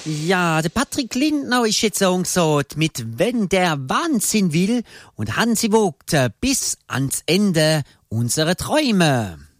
Ja, der Patrick Lindner ist jetzt angesagt mit «Wenn der Wahnsinn will» und Hansi wogt bis ans Ende unserer Träume.